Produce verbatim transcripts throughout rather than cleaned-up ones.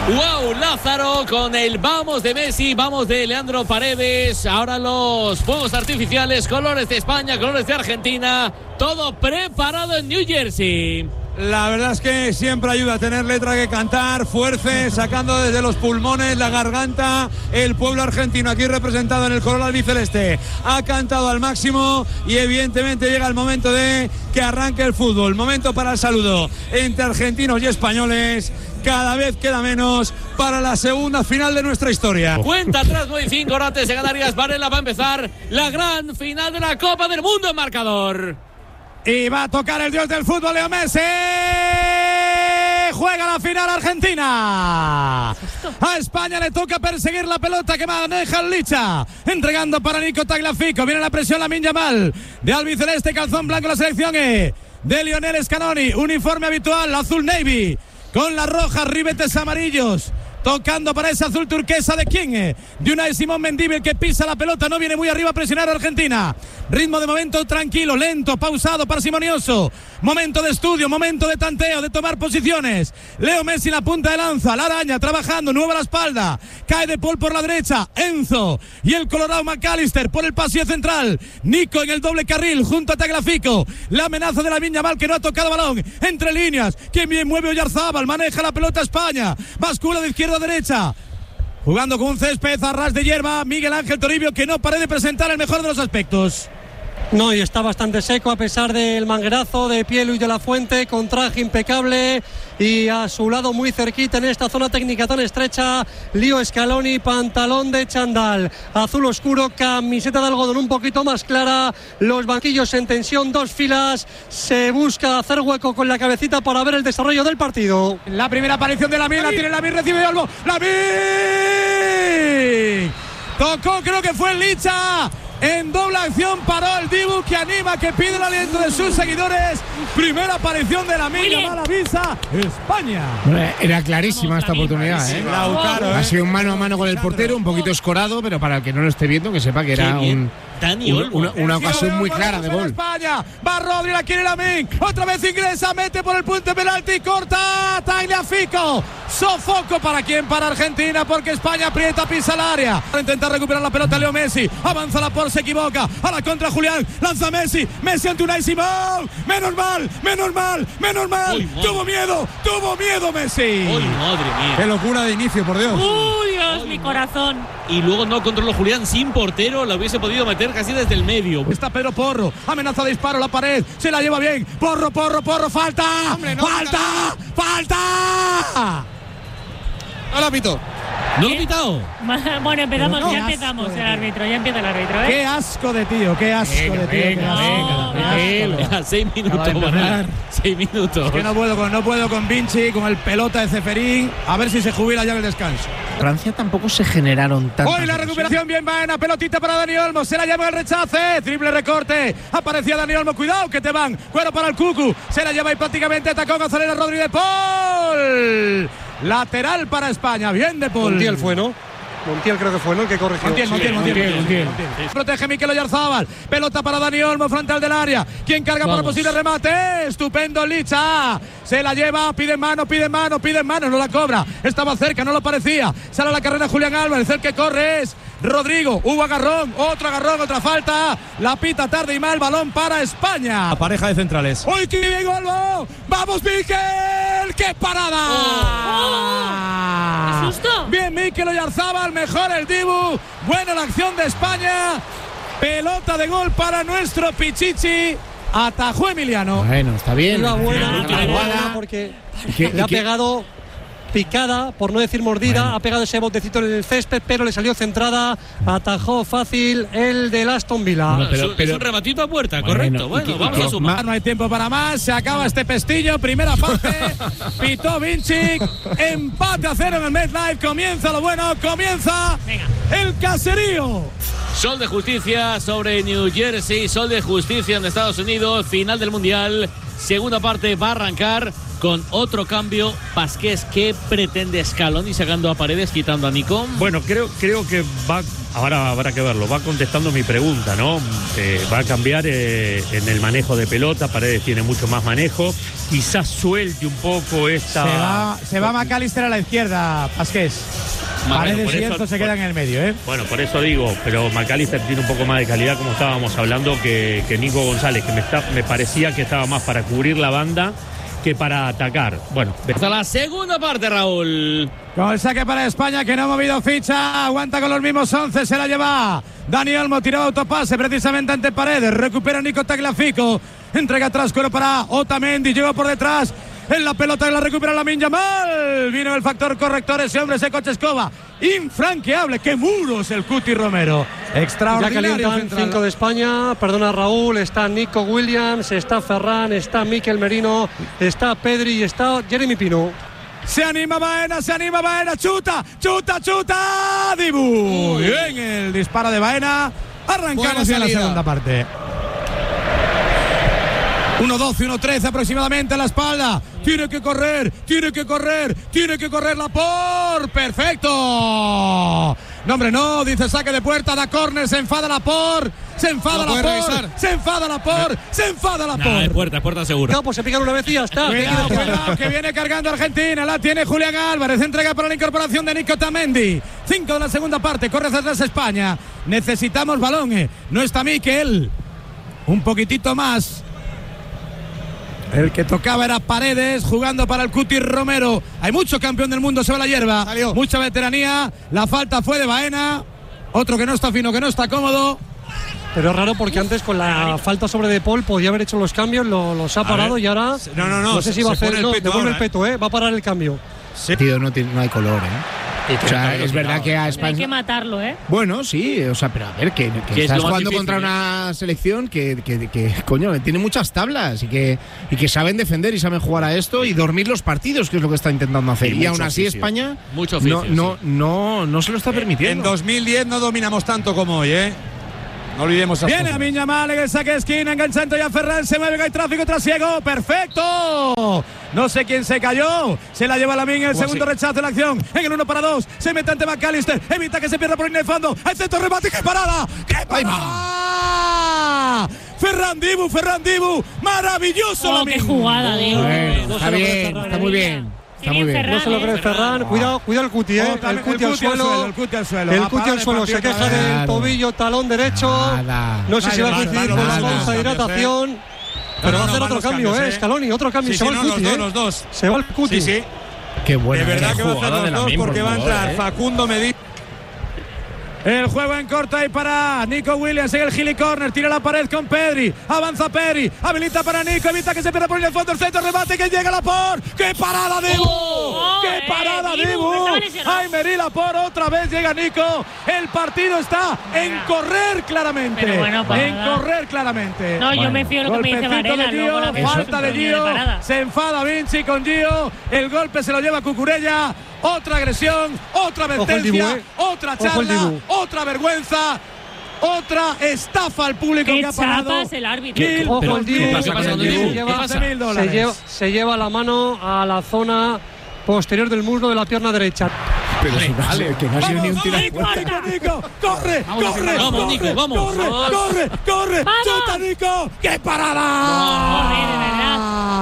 Wow, Lázaro con el vamos de Messi, vamos de Leandro Paredes. Ahora los fuegos artificiales, colores de España, colores de Argentina. Todo preparado en New Jersey. La verdad es que siempre ayuda a tener letra que cantar, fuerza, sacando desde los pulmones, la garganta. El pueblo argentino aquí representado en el color albiceleste ha cantado al máximo y evidentemente llega el momento de que arranque el fútbol. Momento para el saludo entre argentinos y españoles. Cada vez queda menos para la segunda final de nuestra historia. Cuenta atrás, nueve y cinco, Rates de Canarias. Varela va a empezar la gran final de la Copa del Mundo en marcador. Y va a tocar el dios del fútbol, Leo Messi. Juega la final Argentina. A España le toca perseguir la pelota que maneja el Licha. Entregando para Nico Tagliafico. Viene la presión Lamine Yamal. De albiceleste, calzón blanco la selección E. De Lionel Scaloni. Uniforme habitual, azul navy. Con las rojas, ribetes amarillos. Tocando para ese azul turquesa de quién, de Unai Simón Mendívil, que pisa la pelota, no viene muy arriba a presionar a Argentina. Ritmo de momento tranquilo, lento, pausado, parsimonioso. Momento de estudio, momento de tanteo, de tomar posiciones. Leo Messi en la punta de lanza, la araña trabajando, nueva a la espalda. Cae De Paul por la derecha, Enzo y el colorado McAllister por el pasillo central. Nico en el doble carril junto a Tagliafico. La amenaza de Lamine Yamal, que no ha tocado balón. Entre líneas, quien bien mueve Oyarzábal, maneja la pelota España. Bascula de izquierda a derecha. Jugando con un césped a ras de hierba, Miguel Ángel Toribio, que no parece presentar el mejor de los aspectos. No, y está bastante seco a pesar del manguerazo de Pielu y de la Fuente, con traje impecable y a su lado muy cerquita en esta zona técnica tan estrecha, Leo Scaloni, pantalón de chándal azul oscuro, camiseta de algodón un poquito más clara, los banquillos en tensión, dos filas, se busca hacer hueco con la cabecita para ver el desarrollo del partido. La primera aparición de Lamine, la tiene Lamine, recibe algo, Lamine tocó, creo que fue el Licha. En doble acción paró el Dibu, que anima, que pide el aliento de sus seguidores. Primera aparición de Lamine Yamal, avisa España. Era clarísima esta oportunidad, ¿eh? Claro, ha sido un mano a mano con el portero, un poquito escorado, pero para el que no lo esté viendo, que sepa que era un, un, una, una ocasión muy clara de gol. España, va Rodri, la quiere Lamine, otra vez ingresa, mete por el punto de penalti, corta Tagliafico. Sofoco para quién, para Argentina, porque España aprieta, pisa el área. Para intentar recuperar la pelota Leo Messi, avanza la por, se equivoca, a la contra Julián, lanza Messi, Messi ante Unai Simón, menos mal, menos mal, menos mal, Uy, tuvo miedo, tuvo miedo Messi. Uy, madre mía. Qué locura de inicio, por Dios. Uy, Dios, Uy, mi corazón. Y luego no controló Julián sin portero, la hubiese podido meter casi desde el medio. Está Pedro Porro, amenaza de disparo, la pared, se la lleva bien, Porro, Porro, Porro, falta, Hombre, no, falta, no. falta. No la pito. ¿No lo he pitado? Bueno, empezamos, no, ya empezamos el árbitro, ya empieza el árbitro, ¿eh? Qué asco de tío, qué asco venga, de tío. Venga, qué venga, asco, venga, venga. Seis minutos, seis minutos. Es que no puedo, con, no puedo con Vinci, con el pelota de Ceferín. A ver si se jubila ya en el descanso. Francia tampoco se generaron tanto. Hoy la recuperación bien buena, pelotita para Dani Olmo, se la lleva el rechace, triple recorte, aparecía Dani Olmo, cuidado que te van, cuero para el Cucu, se la lleva y prácticamente atacó González Rodríguez de Paul. Lateral para España, bien de Paul. Montiel fue, ¿no? Montiel creo que fue, ¿no? El que corrigió. Montiel, Montiel, sí, Montiel, Montiel, Montiel, Montiel. Montiel. Protege Mikel Oyarzábal. Pelota para Dani Olmo, frontal del área. ¿Quién carga Vamos. para posible remate? Estupendo Licha. Se la lleva, pide mano, pide mano, pide mano. No la cobra. Estaba cerca, no lo parecía. Sale a la carrera Julián Álvarez. El que corre es Rodrigo. Hubo agarrón, otro agarrón, otra falta. La pita tarde y mal. Balón para España. La pareja de centrales. ¡Uy, qué bien, Olmo! ¡Vamos, Mikel! ¡Qué parada! ¡Oh! ¡Qué susto! Bien, Mikel Oyarzábal, mejor el Dibu. Buena la acción de España. Pelota de gol para nuestro Pichichi. Atajó Emiliano. Bueno, está bien. Una buena, Una una buena. buena porque ¿Qué- le ha qué- pegado picada, por no decir mordida, Bueno. ha pegado ese botecito en el césped, pero le salió centrada, atajó fácil el del Aston Villa. Bueno, pero- es, un, pero- es un rematito a puerta, Bueno, correcto. y Bueno, que- y vamos que- a sumar. No hay tiempo para más, se acaba este pestillo, primera parte, pitó Vinci, empate a cero en el MetLife, comienza lo bueno, comienza Venga. el caserío. Sol de justicia sobre New Jersey, sol de justicia en Estados Unidos, final del Mundial, segunda parte va a arrancar. con otro cambio. Pasqués, ¿qué pretende Scaloni sacando a Paredes, quitando a Nico? Bueno, creo, creo que va, ahora habrá que verlo, va contestando mi pregunta, ¿no? Eh, va a cambiar eh, en el manejo de pelota, Paredes tiene mucho más manejo, quizás suelte un poco esta... Se va, se va McAllister a la izquierda, Pasqués. Paredes bueno, y Enzo se quedan en el medio, ¿eh? Bueno, por eso digo, pero McAllister tiene un poco más de calidad, como estábamos hablando, que, que Nico González, que me, está, me parecía que estaba más para cubrir la banda que para atacar. Bueno, hasta la segunda parte, Raúl. Con el saque para España, que no ha movido ficha, aguanta con los mismos once, se la lleva Dani Olmo, tiraba autopase precisamente ante Paredes, recupera Nico Tagliafico, entrega atrás, cuero para Otamendi, llegó por detrás, en la pelota la recupera Lamine Yamal, vino el factor corrector, ese hombre, ese coche escoba, infranqueable, qué muros el Cuti Romero, extraordinario. Ya calientan cinco de España, perdona Raúl, está Nico Williams, está Ferran, está Mikel Merino, está Pedri y está Jeremy Pino. Se anima Baena, se anima Baena, chuta, chuta, chuta, Dibu. Bien el disparo de Baena, arrancamos en la segunda parte. uno doce, uno trece aproximadamente a la espalda. Tiene que correr, tiene que correr, tiene que correr Laporte. ¡Perfecto! No, hombre, no, dice saque de puerta, da córner, se enfada Laporte, se enfada Laporte, se enfada Laporte, no. se enfada Laporte. No, de puerta, puerta segura. No, pues se pican una vez y ya está. Cuidado, cuidado, que viene cargando Argentina, la tiene Julián Álvarez, entrega para la incorporación de Nico Otamendi. Cinco de la segunda parte, corre hacia atrás España. Necesitamos balón, eh. No está Mikel. Un poquitito más. El que tocaba era Paredes, jugando para el Cuti Romero. Hay mucho campeón del mundo sobre la hierba. Salió. Mucha veteranía. La falta fue de Baena. Otro que no está fino, que no está cómodo. Pero es raro porque antes con la falta sobre De Paul podía haber hecho los cambios, lo, los ha parado y ahora no, no, no, no sé si va a hacer, no, devuelve ahora, el peto, ¿eh? Va a parar el cambio. Sí. Tío, no, tiene, no hay color, ¿eh? O sea, es verdad que a España... Hay que matarlo, ¿eh? Bueno, sí, o sea, pero a ver, que, que estás jugando difícil, contra una selección que, que, que, coño, tiene muchas tablas y que, y que saben defender y saben jugar a esto y dormir los partidos, que es lo que está intentando hacer. Y, y aún así oficio. España mucho oficio, no, no, sí. no, no se lo está permitiendo. En dos mil diez no dominamos tanto como hoy, ¿eh? No olvidemos. Viene Lamine Yamal en el saque de esquina, enganchando ya Ferran, se mueve, hay tráfico trasiego, perfecto. No sé quién se cayó, se la lleva Lamine en el segundo así? rechazo de la acción, en el uno para dos, se mete ante McAllister, evita que se pierda por línea de fondo, al centro remate, ¡qué parada! ¡Qué parada! Ferran Dibu, Ferran Dibu, maravilloso. Oh, qué jugada, Dibu. Bueno, no está bien, está muy bien. Está muy bien. Ferran, no se lo cree eh. Ferran. Cuidado, cuidado el Cuti, ¿eh? Oh, el Cuti al suelo. El Cuti al suelo. El Cuti al suelo. Se queja del tobillo, talón derecho. Nada. No sé si va a Nada, coincidir nada, con la nada, bolsa de nada, hidratación. no, Pero no, va a hacer no, otro cambio, cambios, ¿eh? ¿eh? Scaloni, otro cambio. Sí, se sí, va no, el Cuti, los ¿eh? dos, los dos. Se va el Cuti. Sí, sí. Qué buena. De verdad que va a hacer los dos Lamine, porque por va a favor, entrar ¿eh? Facundo Medina. El juego en corto ahí para Nico Williams en el Gili Corner, tira la pared con Pedri, avanza Pedri, habilita para Nico, evita que se pierda por el fondo, el centro, remate, que llega Laporte, ¡qué parada Dibu! Oh, ¡Qué eh, parada Dibu, Dibu! estaba lesionado. ¡Ay, Meri Laporte, otra vez llega Nico! El partido está en correr claramente, Pero bueno, para en nada. correr claramente. No, yo me fío de lo que me dice Golpecito Varela. de Gio, luego la falta de Gio, se enfada Vinci con Gio, el golpe se lo lleva Cucurella, otra agresión, otra advertencia, Dibu, eh. otra Ojo el charla, Dibu. otra vergüenza, otra estafa al público Qué que ha parado. chapas el árbitro. Kill Ojo por el Dibu. Dibu. ¿Qué pasa con Dibu? Dibu? Se ¿Qué lleva- pasa? mil Se dólares. lleva, se lleva la mano a la zona posterior del muslo de la pierna derecha. Pero si no, vale, que no ha sido ni un tiro a Nico, puerta. Nico, Nico, corre, corre, Vamos, corre, Nico, vamos. corre, Vamos. corre, corre, Vamos. chuta Nico, qué parada. Corre, de verdad.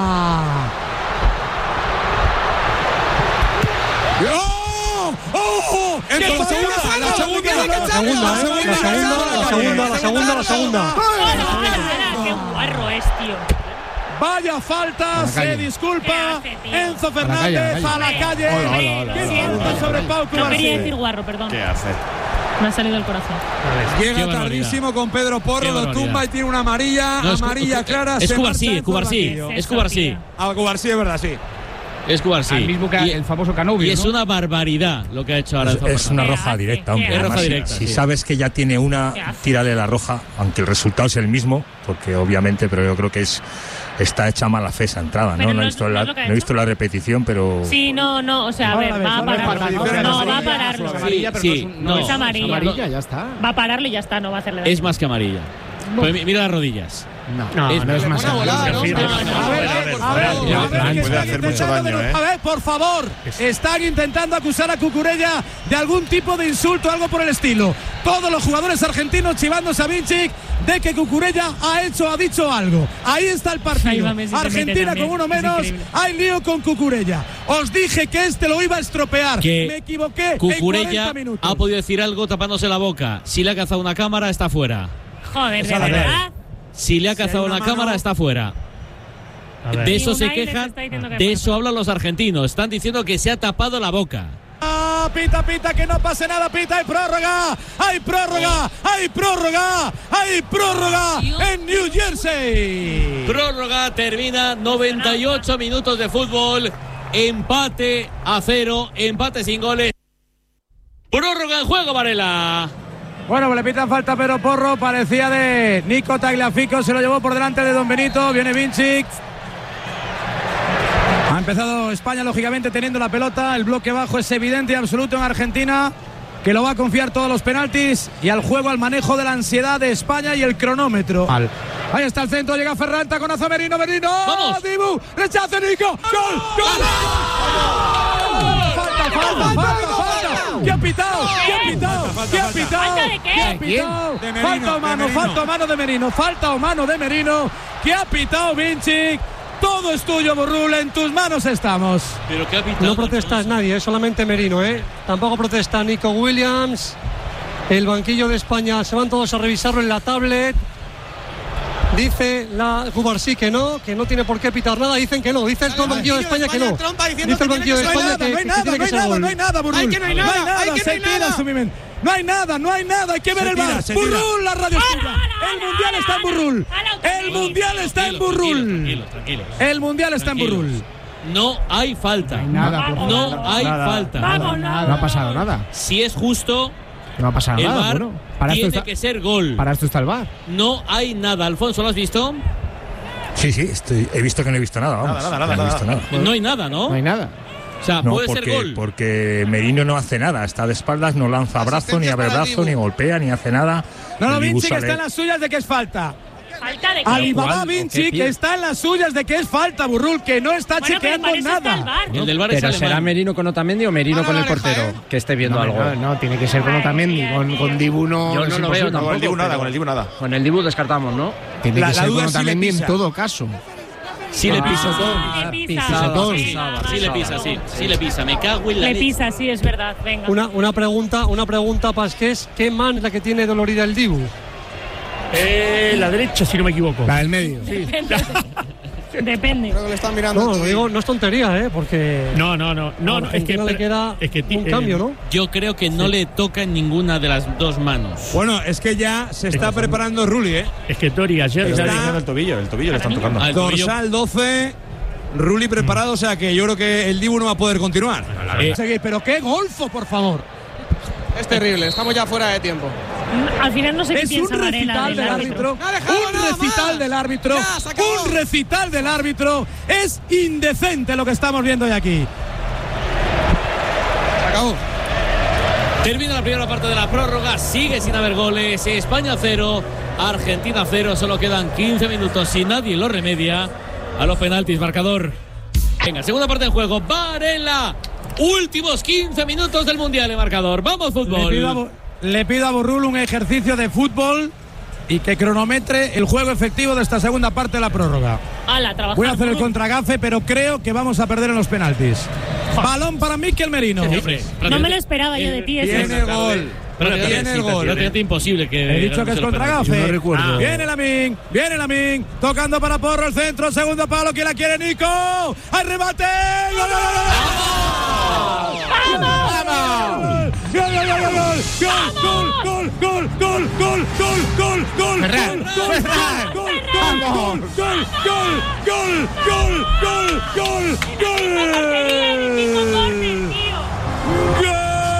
¡Oh! ¡Oh! En ¡Qué la parada! segunda, la segunda, ¡La La segunda, ¿eh? La segunda, la segunda, la segunda, la segunda. Hola, qué guarro es, tío. Vaya falta, la se calle. disculpa ¿Qué hace, tío? Enzo A la calle, Fernández a a la la calle. Hola, hola, Qué hola, falta hola, sobre hola. Pau No quería Cubarsí. decir guarro, perdón. ¿Qué hace? Me ha salido del corazón. Llega Qué barbaridad. tardísimo con Pedro Porro, Qué lo barbaridad. tumba y tiene una amarilla, No, es- amarilla es- clara. es se Cubarsí, marcha Enzo Cubarsí. al banquillo. Es Cubarsí. A Cubarsí, es verdad, sí. Es Cubarsí. Al mismo que Y- el famoso Canovio, Y es ¿no? una barbaridad lo que ha hecho ahora. Es, Enzo es una Fernández. roja hace? directa, ¿Qué hombre. hace? Es roja Además, si- directa, si sí. sabes que ya tiene una, ¿Qué hace? tírale la roja, aunque el resultado es el mismo, porque obviamente, pero yo creo que es está hecha mala fe esa entrada, ¿no? Pero No, no he es- visto no la, es lo que ha no he visto hecho. la repetición, pero Sí, no, no, o sea, a Ahora ver, la ves, va a ahora la ves, pararlo. ahora la No, ves. va a pararlo. Sí, sí, no. Es amarilla. Amarilla, ya está. Va a pararlo y ya está, no va a hacerle daño. Es más que amarilla. Pues mi- mira las rodillas. No, no, es, no es más. A ver, a ver, puede hacer mucho daño, ¿eh? A ver, por favor, están intentando acusar a Cucurella de algún tipo de insulto, algo por el estilo. Todos los jugadores argentinos chivándose a Vinicic de que Cucurella ha hecho, ha dicho algo. Ahí está el partido. Argentina con uno menos, hay lío con Cucurella. Os dije que este lo iba a estropear. Que me equivoqué. Cucurella ha podido decir algo tapándose la boca. Si le ha cazado una cámara, está fuera. Joder, de verdad. Si le ha cazado una, una cámara, está fuera. De eso se quejan, de eso hablan los argentinos. Están diciendo que se ha tapado la boca. Ah, pita, pita, que no pase nada, pita, hay prórroga, hay prórroga, hay prórroga, hay prórroga en New Jersey. Prórroga, termina, noventa y ocho minutos de fútbol, empate a cero, empate sin goles. Prórroga en juego, Varela. Bueno, pues le pitan falta, pero Porro parecía de Nico Tagliafico, se lo llevó por delante de Don Benito, viene Vinicic. Ha empezado España, lógicamente, teniendo la pelota, el bloque bajo es evidente y absoluto en Argentina, que lo va a confiar todos los penaltis y al juego, al manejo de la ansiedad de España y el cronómetro. Ahí está el centro, llega Ferran, taconazo Merino, Merino, ¡vamos! Dibu, rechace Nico, ¡gol, gol! ¡Falta, falta, falta, falta! ¿Qué ha pitado? ¿Qué ha pitado? ¿Qué ha pitado? ¿Qué ha pitado? Falta o mano, falta o mano de Merino, falta o mano de Merino, ¿qué ha pitado Vinicic? Todo es tuyo, Burrul, en tus manos estamos. Pero ¿qué ha pitado? No protesta nadie, es solamente Merino, ¿eh? Tampoco protesta Nico Williams. El banquillo de España, se van todos a revisarlo en la tablet. Dice la Cubarsí que no, que no tiene por qué pitar nada. Dicen que no, dice el banquillo de España que no. Dice el banquillo de España que tiene que ser gol. No hay nada, Burrul. Hay que no hay nada, no hay nada, hay que no hay nada. No hay nada, no hay nada, hay que ver el bar. Burrul, la radio escucha. El mundial está en Burrul. El mundial está en Burrul. El mundial está en Burrul. No hay falta. Nada, no hay falta. Vamos, no ha pasado nada. Si es justo, no ha pasado el nada. VAR Bueno, para tiene esto está, que ser gol. Para esto está el VAR. No hay nada. Alfonso, ¿lo has visto? Sí, sí, estoy, he visto que no he visto nada. Vamos, Nada, nada, nada, no he visto nada. nada. No hay nada, ¿no? No hay nada. O sea, No, puede porque, ser gol. porque Merino no hace nada, está de espaldas, no lanza brazo, ni abre brazo, ni golpea, ni hace nada. No, no, El Dibu Vinicic sale- está en las suyas de que es falta. ¿Falta de qué? Alibaba Vinicic está en las suyas de que es falta, Burrul, que no está Bueno, pero chequeando para eso está el nada. VAR, ¿no? El del VAR es Pero será alemán. Merino con Otamendi o Merino Mano con a el la oreja, portero, ¿eh? que esté viendo No, algo. no, no, tiene que ser con Otamendi, con, con Dibu no. Yo es no lo imposible. veo No, con el Dibu tampoco, nada, pero- con el Dibu nada. Con el Dibu descartamos, ¿no? Tiene La- que la ser duda con es si le Otamendi en pisa. todo caso. Sí le pisa. Ah, le pisa. Pisatón. Venga, Sí le pisa, sí. Sí le pisa. Me cago en la Le leche. pisa, sí, es verdad. Venga. Una, una pregunta, una pregunta, Pasqués. ¿Qué man es la que tiene dolorida el Dibu? Eh, la derecha, si no me equivoco. La del medio. Depende. Depende. Creo que le están mirando. No, el lo tobillo. digo, no es tontería, ¿eh? Porque No, no, no. No, a no, es que Argentina le queda es que ti- un eh, cambio, ¿no? Yo creo que no le toca en ninguna de las dos manos. Bueno, es que ya se está preparando Rulli, ¿eh? Es que Tori ayer Está- Está el tobillo, el tobillo le están tocando. Al tobillo. Dorsal doce, Rulli preparado, o sea que yo creo que el Dibu no va a poder continuar. Eh, Seguir, pero qué golfo, por favor. Es terrible, estamos ya fuera de tiempo. Al final no sé qué Es un piensa Varela recital del árbitro. No ha dejado Un nada recital más. del árbitro. Ya, se acabó. Un recital del árbitro. Es indecente lo que estamos viendo hoy aquí. Se acabó. Termina la primera parte de la prórroga, sigue sin haber goles. España cero, Argentina cero. Solo quedan quince minutos si nadie lo remedia. A los penaltis, marcador. Venga, segunda parte del juego. Varela. Últimos quince minutos del Mundial de marcador. Vamos, Le pido, a, fútbol. Bo- le pido a Burrul un ejercicio de fútbol y que cronometre el juego efectivo de esta segunda parte de la prórroga. Ala, trabajar. Voy a hacer el Burrul. contragafe, pero creo que vamos a perder en los penaltis. Balón para Mikel Merino. Sí, hombre, No me lo esperaba yo de ti. eso. Viene el gol. Prácticamente- Viene el gol. prácticamente imposible que. He dicho que es ganemos los penaltis. contragafe. Yo no recuerdo. Viene Lamin, viene Lamin, tocando para Porro el centro, segundo palo, ¿quién la quiere? Nico. ¡Hay remate! ¡Gol, gol, gol, gol! ¡Vamos! ¡Gol, gol, gol, gol, gol! ¡Gol, gol, gol, gol, gol, gol, gol, gol! Ferran, ¡Gol, gol, Ferran! gol, gol, gol, gol, gol, gol, gol, gol, gol, Portería y cinco gol! cortes, tío.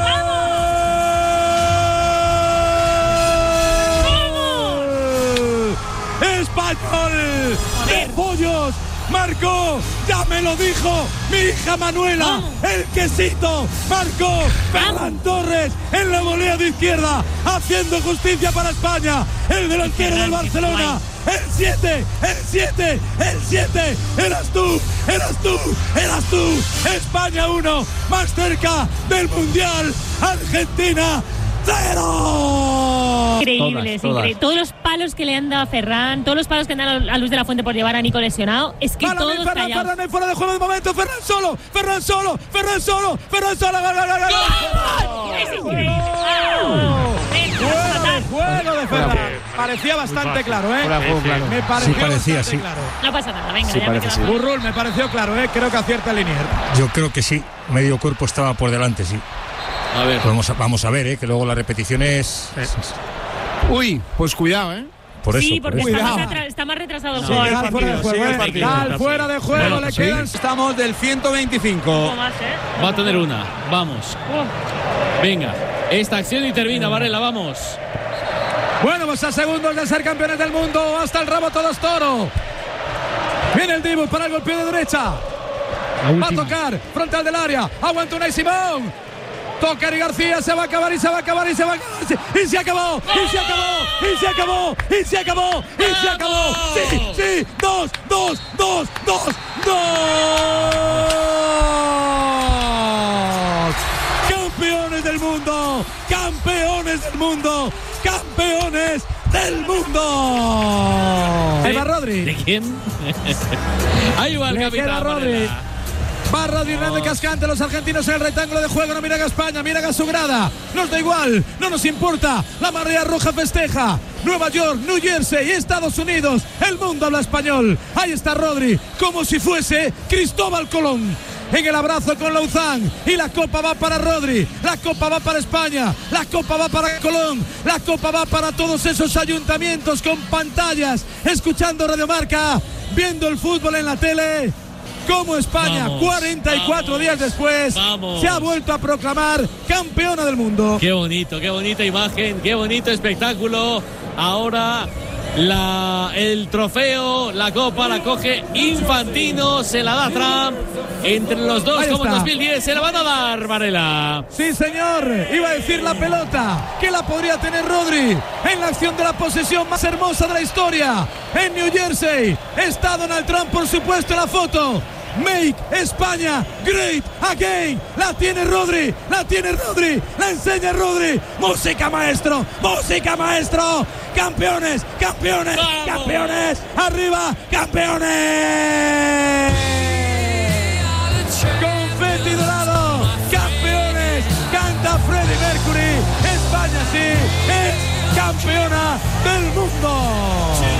¡Español! ¡De pollos! Marcó, ya me lo dijo mi hija Manuela, el quesito, marcó Ferran Torres en la volea de izquierda, haciendo justicia para España, el delantero del Barcelona, el siete, el siete, el siete. Eras tú, eras tú, eras tú. España uno, más cerca del Mundial. Argentina cero. Increíbles, increíbles. Todos los palos que le han dado a Ferran, todos los palos que han dado a Luis de la Fuente por llevar a Nico lesionado, es que todos Ferran, callados. Ferran, fuera de juego de momento. Ferran solo, Ferran solo, Ferran solo, Ferran solo. ¡Gol, gol, gol, gol! ¡Es increíble! Juego de Ferran. Parecía bastante claro, ¿eh? Me pareció Sí, parecía, bastante sí. claro. No pasa nada, venga, Sí, ya parece me sí. quedo. Burrul, me pareció claro, ¿eh? Creo que acierta el Linier. Yo creo que sí. Medio cuerpo estaba por delante, sí. A ver. Vamos a, vamos a ver, ¿eh? Que luego la repetición es. Uy, pues cuidado, ¿eh? Por eso. Sí, por porque eso. está más, Cuidado. atra- está más retrasado el Sí, juego. Gal fuera de juego, ¿eh? partido. Gal fuera de juego, Bueno, le sí. quedan. Estamos del ciento veinticinco. ¿Cómo más, eh? Va a tener una. Vamos. Venga. Esta acción y termina, Varela, vamos. Bueno, pues a segundos de ser campeones del mundo, hasta el rabo todos toro. Viene el Dibu para el golpe de derecha. Va a tocar, frontal del área. Aguanta Unai Simón. Toca Eric García, se va a acabar y se va a acabar y se va a acabar. Y se acabó, y se acabó, y se acabó, y se acabó, y se acabó. Sí, sí, dos, dos, dos, dos, dos. Campeones del mundo, campeones del mundo, campeones del mundo. Ahí va Rodri. ¿De quién? Ahí va el Le capitán. queda Rodri. Varela. Va Rodri Hernández Cascante, los argentinos en el rectángulo de juego. No miran a España, miran a su grada. Nos da igual, no nos importa. La marea roja festeja. Nueva York, New Jersey, Estados Unidos. El mundo habla español. Ahí está Rodri, como si fuese Cristóbal Colón. En el abrazo con Lauzán. Y la copa va para Rodri. La copa va para España. La copa va para Colón. La copa va para todos esos ayuntamientos con pantallas, escuchando Radio Marca, viendo el fútbol en la tele. Como España, Vamos, cuarenta y cuatro vamos, días después, vamos. se ha vuelto a proclamar campeona del mundo. Qué bonito, qué bonita imagen, qué bonito espectáculo. Ahora la, el trofeo, la copa la coge Infantino, se la da Trump. Entre los dos, Ahí como en está. dos mil diez, se la van a dar, Varela. Sí, señor. Iba a decir la pelota, que la podría tener Rodri en la acción de la posesión más hermosa de la historia. En New Jersey está Donald Trump, por supuesto, en la foto. Make España Great Again. La tiene Rodri, la tiene Rodri, la enseña Rodri. Música, maestro, música, maestro. Campeones, campeones, ¡Vamos! campeones. Arriba, campeones. Confeti dorado, campeones. Canta Freddie Mercury. España sí es campeona del mundo.